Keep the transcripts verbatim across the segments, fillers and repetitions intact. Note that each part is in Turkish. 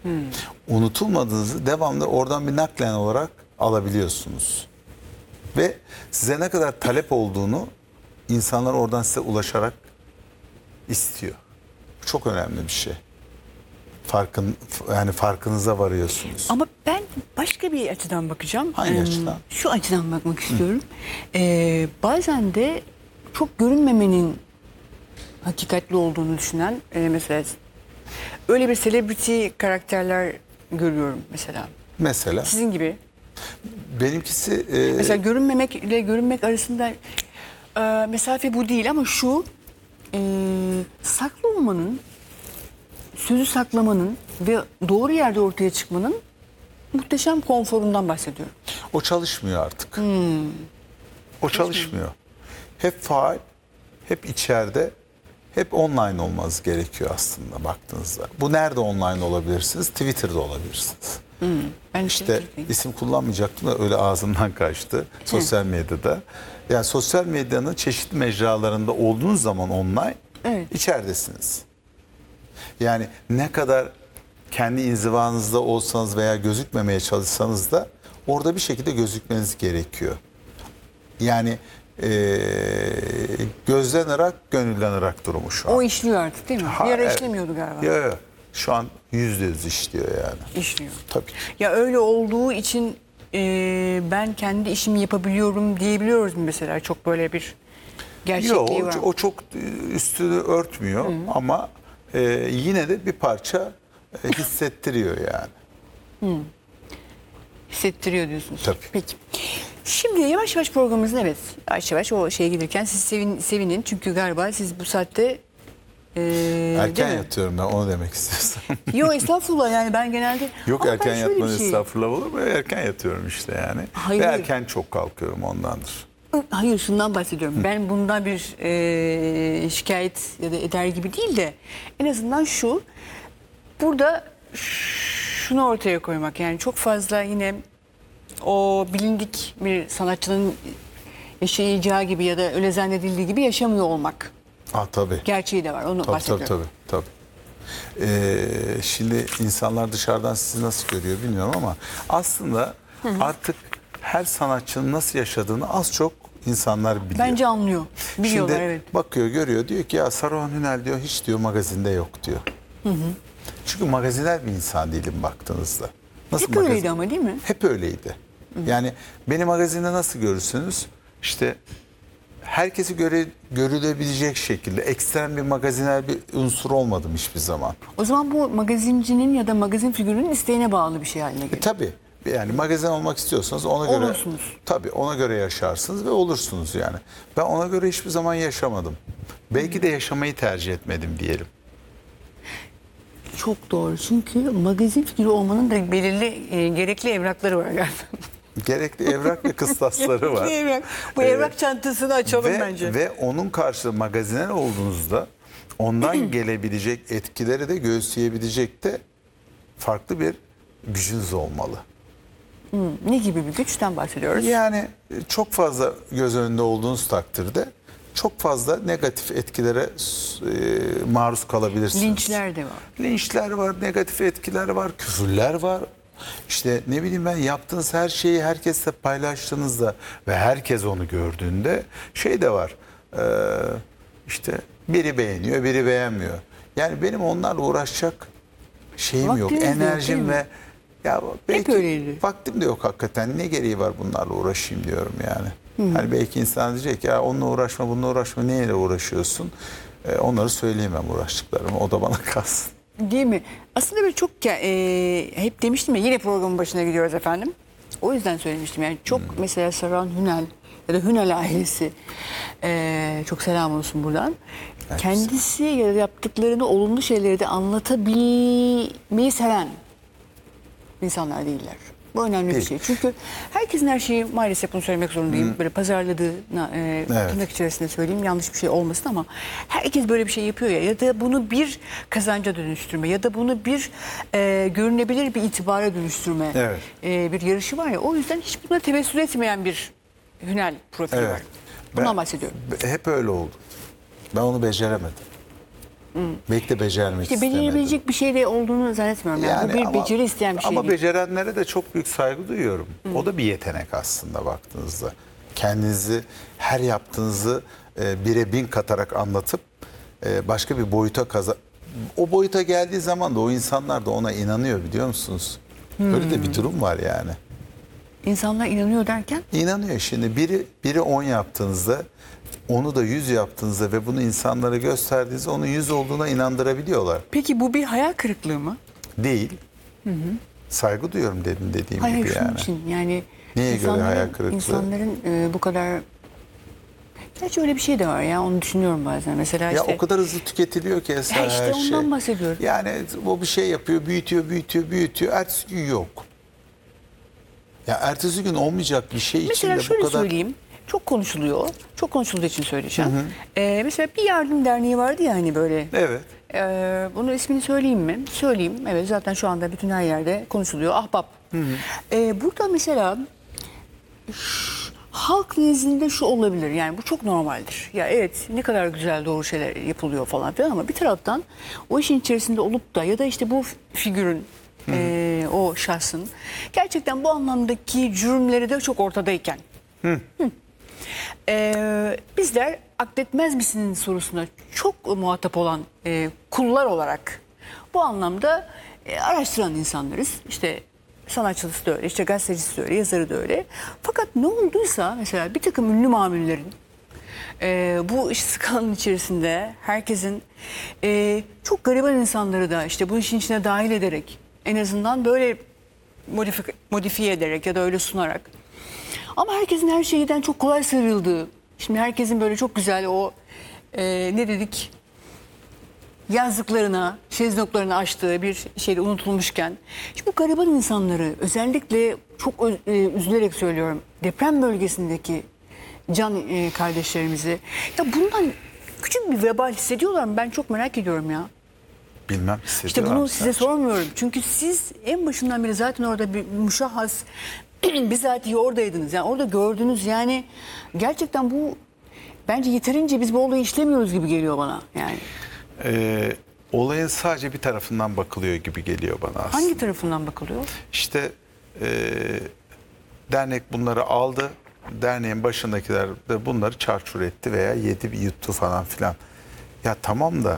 Hmm. Unutulmadığınızı devamlı oradan bir naklen olarak alabiliyorsunuz. Ve size ne kadar talep olduğunu insanlar oradan size ulaşarak istiyor. Bu çok önemli bir şey. Farkın, yani farkınıza varıyorsunuz. Ama ben başka bir açıdan bakacağım. Hangi Ee, açıdan? Şu açıdan bakmak istiyorum. Ee, bazen de çok görünmemenin hakikatli olduğunu düşünen e, mesela öyle bir celebrity karakterler görüyorum mesela. Mesela Sizin gibi. benimkisi e, Mesela görünmemek ile görünmek arasında e, mesafe bu değil ama şu e, saklı olmanın, sözü saklamanın ve doğru yerde ortaya çıkmanın muhteşem konforundan bahsediyorum. o çalışmıyor artık. Hmm. O çalışmıyor. Hep faal, hep içeride, hep online olmanız gerekiyor aslında baktığınızda. Bu nerede online olabilirsiniz? Twitter'da olabilirsiniz. Hmm. Ben İşte Twitter'dayım. isim kullanmayacaktım da öyle ağzımdan kaçtı. Sosyal medyada. Yani sosyal medyanın çeşitli mecralarında olduğunuz zaman online Evet. içeridesiniz. Yani ne kadar kendi inzivanızda olsanız veya gözükmemeye çalışsanız da orada bir şekilde gözükmeniz gerekiyor. Yani eee gözden ırak, gönülden ırak durumu şu an. O işliyor artık değil mi? Ha, Bir ara evet. işlemiyordu galiba. Ya, ya. Şu an yüzde yüz işliyor yani. İşliyor. Tabii. Ya öyle olduğu için e, ben kendi işimi yapabiliyorum diyebiliyoruz mu mesela? Çok böyle bir gerçekliği Yok, var. o çok üstünü örtmüyor ama e, yine de bir parça e, hissettiriyor yani. Hissettiriyor diyorsunuz. Tabii. Peki. Şimdi yavaş yavaş programımızın evet yavaş yavaş o şeye gelirken siz sevin, sevinin. Çünkü galiba siz bu saatte e, Erken değil mi? yatıyorum ben, onu demek istiyorsam. Yok estağfurullah yani ben genelde... Yok, Ama erken ben şöyle bir yatmanın şey- estağfurullah olur mu? Erken yatıyorum işte yani. Hayır, Ve hayır. erken çok kalkıyorum, ondandır. Hayır şundan bahsediyorum. Ben bundan bir e, şikayet ya da eder gibi değil de en azından şu. Burada şunu ortaya koymak yani çok fazla yine o bilindik bir sanatçının yaşayacağı gibi ya da öyle zannedildiği gibi yaşamıyor olmak. Ah tabii. Gerçeği de var onu Tabii bahsediyorum. tabii tabii. tabii. Ee, şimdi insanlar dışarıdan sizi nasıl görüyor bilmiyorum ama aslında artık her sanatçının nasıl yaşadığını az çok insanlar biliyor. Bence anlıyor. Biliyorlar Şimdi evet. bakıyor, görüyor, diyor ki ya Saruhan Ünel diyor hiç diyor magazinde yok diyor. Çünkü magaziner bir insan değilim baktığınızda. Nasıl Hep magazin- öyleydi ama değil mi? Hep öyleydi. Yani beni magazinde nasıl görürsünüz? İşte herkesi göre, görülebilecek şekilde ekstrem bir magaziner bir unsur olmadım hiçbir zaman. O zaman bu magazincinin ya da magazin figürünün isteğine bağlı bir şey haline E, geliyor. tabii. Yani magazin olmak istiyorsanız ona göre Olursunuz. tabii ona göre yaşarsınız ve olursunuz yani. Ben ona göre hiçbir zaman yaşamadım. Belki de yaşamayı tercih etmedim diyelim. Çok doğru. Çünkü magazin figürü olmanın da belirli e, gerekli evrakları var galiba. Gerekli evrak ve kıstasları var. Gerekli evrak. Bu Evet. evrak çantasını açalım Ve, bence. ve onun karşılığı magaziner olduğunuzda ondan gelebilecek etkileri de göğüsleyebilecek de farklı bir gücünüz olmalı. Ne gibi bir güçten bahsediyoruz? Yani çok fazla göz önünde olduğunuz takdirde çok fazla negatif etkilere e, maruz kalabilirsiniz. Linçler de var. Linçler var, negatif etkiler var, küfürler var. İşte ne bileyim ben, yaptığınız her şeyi herkesle paylaştığınızda ve herkes onu gördüğünde şey de var. E, işte biri beğeniyor, biri beğenmiyor. Yani benim onlarla uğraşacak şeyim yok, Vaktiniz de yok, değil enerjim mi? ve ya belki öyleydi. vaktim de yok hakikaten. Ne gereği var bunlarla uğraşayım diyorum yani. Hani belki insan diyecek ya onunla uğraşma, bununla uğraşma, neyle uğraşıyorsun? Ee, onları söyleyemem uğraştıklarımı. O da bana kalsın. Değil mi? Aslında böyle çok e, hep demiştim ya yine programın başına gidiyoruz efendim. O yüzden söylemiştim yani çok mesela Saruhan Hünel ya da Hünel ailesi e, çok selam olsun buradan. Evet. Kendisi ya da yaptıklarını olumlu şeyleri de anlatabilmeyi seven insanlar değiller. Bu önemli bir Değil. şey. Çünkü herkesin her şeyi maalesef bunu söylemek zorundayım. Böyle pazarladığına e, Evet. tırnak içerisinde söyleyeyim yanlış bir şey olmasın ama herkes böyle bir şey yapıyor ya ya da bunu bir kazanca dönüştürme ya da bunu bir e, görünebilir bir itibara dönüştürme Evet. e, bir yarışı var ya o yüzden hiç buna tevessül etmeyen bir Hünel profili Evet. var. Bundan Ben- bahsediyorum. Hep öyle oldu. Ben onu beceremedim. Belki de becermek İşte istemedi. becerebilecek bir şey de olduğunu zannetmiyorum. Yani, bu bir ama- beceri isteyen bir şey Ama değil. becerenlere de çok büyük saygı duyuyorum. O da bir yetenek aslında baktığınızda. Kendinizi, her yaptığınızı e, bire bin katarak anlatıp e, başka bir boyuta kazan... O boyuta geldiği zaman da o insanlar da ona inanıyor, biliyor musunuz? Öyle de bir durum var yani. İnsanlar inanıyor derken? İnanıyor şimdi. Biri biri on yaptığınızda, onu da yüz yaptığınızda ve bunu insanlara gösterdiğinizde onun yüz olduğuna inandırabiliyorlar. Peki bu bir hayal kırıklığı mı? Değil. Saygı duyuyorum dedim dediğim Hayır, gibi şunun yani. için yani Neye göre insanların- hayal kırıklığı? İnsanların e, bu kadar... Gerçi öyle bir şey de var ya, onu düşünüyorum bazen. Mesela Ya işte... o kadar hızlı tüketiliyor ki Esra Ya işte her şey. ondan bahsediyorum. Yani o bir şey yapıyor, büyütüyor, büyütüyor, büyütüyor. Ertesi gün yok. Ya ertesi gün olmayacak bir şey Mesela içinde şöyle bu kadar... söyleyeyim. Çok konuşuluyor. Çok konuşulduğu için söyleyeceğim. Ee, mesela bir yardım derneği vardı ya hani böyle. Evet. Ee, bunun ismini söyleyeyim mi? Söyleyeyim. Evet, zaten şu anda bütün her yerde konuşuluyor. Ahbap. Ee, burada mesela ş- halk nezdinde şu olabilir. Yani bu çok normaldir. Ya evet, ne kadar güzel doğru şeyler yapılıyor falan filan, ama bir taraftan o işin içerisinde olup da ya da işte bu f- figürün e, o şahsın gerçekten bu anlamdaki cürümleri de çok ortadayken Hı. Ee, bizler akletmez misinin sorusuna çok muhatap olan e, kullar olarak bu anlamda e, araştıran insanlarız. İşte sanatçısı da öyle, işte gazetecisi de öyle, yazarı da öyle. Fakat ne olduysa mesela bir takım ünlü mamullerin e, bu iş skanın içerisinde herkesin e, çok gariban insanları da işte bu işin içine dahil ederek, en azından böyle modifi- modifiye ederek ya da öyle sunarak, ama herkesin her şeyden çok kolay sıyrıldığı, şimdi herkesin böyle çok güzel o e, ne dedik, yazdıklarına, şezlonglarını açtığı bir şeyde unutulmuşken, şimdi bu gariban insanları özellikle çok ö- e, üzülerek söylüyorum, deprem bölgesindeki can e, kardeşlerimizi, ya bundan küçük bir vebal hissediyorlar mı? Ben çok merak ediyorum ya. Bilmem İşte hissediyorum. bunu size sormuyorum. Çünkü siz en başından beri zaten orada bir müşahhas bizatihi oradaydınız. Yani orada gördünüz. Yani gerçekten bu, bence yeterince biz bu olayı işlemiyoruz gibi geliyor bana. Yani Ee, olayın sadece bir tarafından bakılıyor gibi geliyor bana aslında. hangi tarafından bakılıyor? İşte e, dernek bunları aldı. Derneğin başındakiler de bunları çarçur etti veya yedi bir yuttu falan filan. Ya tamam da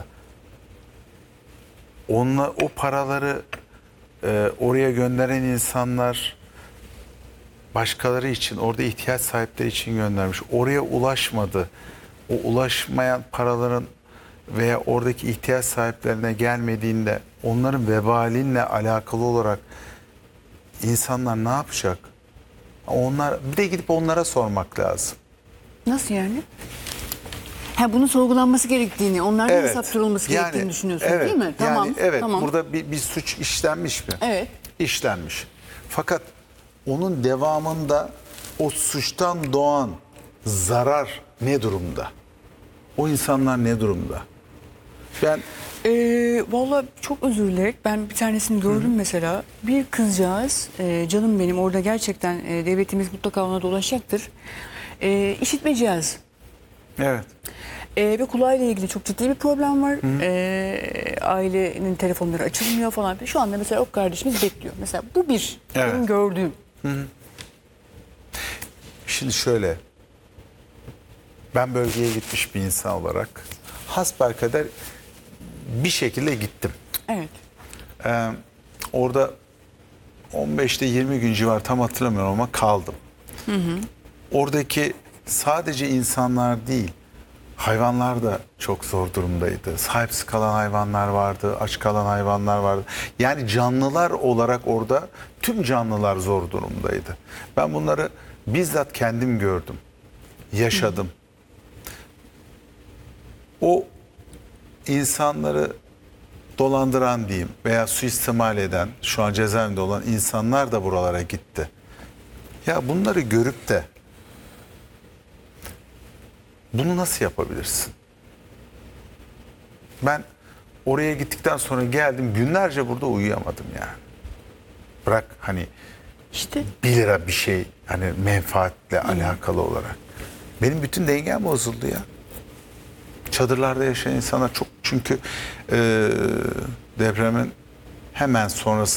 onunla, o paraları e, oraya gönderen insanlar başkaları için, orada ihtiyaç sahipleri için göndermiş. Oraya ulaşmadı. O ulaşmayan paraların veya oradaki ihtiyaç sahiplerine gelmediğinde onların vebalinle alakalı olarak insanlar ne yapacak? Onlar, bir de gidip onlara sormak lazım. Nasıl yani? Ha, bunun sorgulanması gerektiğini, onlardan Evet. hesap sorulması Yani, gerektiğini düşünüyorsunuz evet, değil mi? Tamam. Yani evet, tamam. burada bir, bir suç işlenmiş mi? Evet. İşlenmiş. Fakat onun devamında o suçtan doğan zarar ne durumda? O insanlar ne durumda? Ben Ee, Valla çok özür dilerim. Ben bir tanesini gördüm mesela. Bir kızcağız, e, canım benim, orada gerçekten e, devletimiz mutlaka ona da ulaşacaktır. E, işitme cihazı. evet. E, ve kulağıyla ilgili çok ciddi bir problem var. E, ailenin telefonları açılmıyor falan. Şu anda mesela o kardeşimiz bekliyor. Mesela bu bir Evet. benim gördüğüm. Şimdi şöyle, ben bölgeye gitmiş bir insan olarak hasbelkader bir şekilde gittim. Evet. Ee, orada on beşte yirmi gün civarı, tam hatırlamıyorum ama kaldım. Oradaki sadece insanlar değil, hayvanlar da çok zor durumdaydı. Sahipsiz kalan hayvanlar vardı, aç kalan hayvanlar vardı. Yani canlılar olarak orada tüm canlılar zor durumdaydı. Ben bunları bizzat kendim gördüm, yaşadım. O insanları dolandıran diyeyim veya suistimal eden, şu an cezaevinde olan insanlar da buralara gitti. Ya bunları görüp de bunu nasıl yapabilirsin? Ben oraya gittikten sonra geldim, günlerce burada uyuyamadım yani. Bırak hani İşte bir lira bir şey, hani menfaatle alakalı olarak. Benim bütün dengem bozuldu ya. çadırlarda yaşayan insanlar çok, çünkü e, depremin hemen sonrası